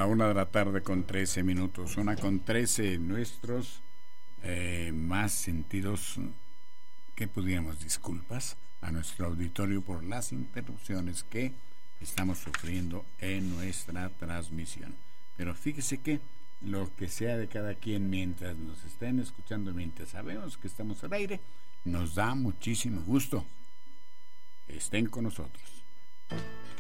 La 1 de la tarde con 13 minutos, 1 con 13, nuestros más sentidos, que pudiéramos disculpas a nuestro auditorio por las interrupciones que estamos sufriendo en nuestra transmisión. Pero fíjese que lo que sea de cada quien mientras nos estén escuchando, mientras sabemos que estamos al aire, nos da muchísimo gusto. Estén con nosotros.